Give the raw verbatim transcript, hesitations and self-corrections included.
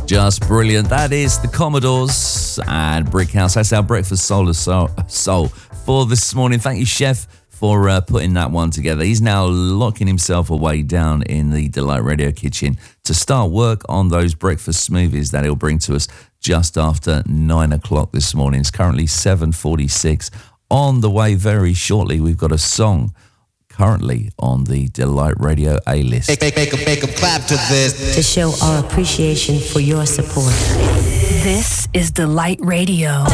Just brilliant. That is the Commodores and Brick House. That's our breakfast soul of soul, soul for this morning. Thank you, Chef, for uh, putting that one together. He's now locking himself away down in the Delight Radio kitchen to start work on those breakfast smoothies that he'll bring to us just after nine o'clock this morning. It's currently seven forty-six. On the way very shortly, we've got a song currently on the Delight Radio A-list. Make, make, make, a, make a clap to this. To show our appreciation for your support. This is Delight Radio.